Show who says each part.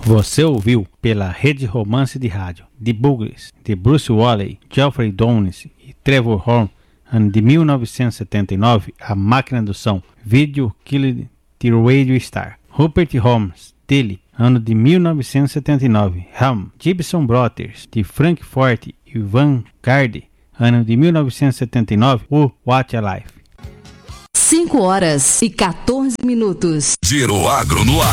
Speaker 1: Você ouviu pela Rede Romance de Rádio The Buggles, de Bruce Woolley, Geoffrey Downes e Trevor Horn, ano de 1979, A Máquina do Som, Video Killed the Radio Star. Rupert Holmes, dele, ano de 1979, Ham, Gibson Brothers, de Frank Forte e Vanguard, ano de 1979, o What a Life.
Speaker 2: 5 horas e 14 minutos.
Speaker 3: Giro Agro no ar.